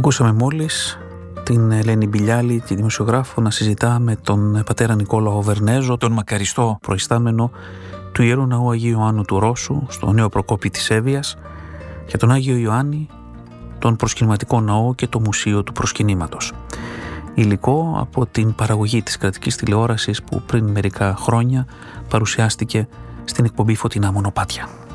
Ακούσαμε μόλις την Ελένη Μπιλιάλη, τη δημοσιογράφο, να συζητά με τον πατέρα Νικόλαο Βερνέζο, τον μακαριστό προϊστάμενο του Ιερού Ναού Αγίου Ιωάννου του Ρώσου, στο Νέο Προκόπη της Εύβοιας, για τον Άγιο Ιωάννη, τον προσκυνηματικό ναό και το Μουσείο του Προσκυνήματος. Υλικό από την παραγωγή της κρατικής τηλεόρασης που πριν μερικά χρόνια παρουσιάστηκε στην εκπομπή Φωτεινά Μονοπάτια.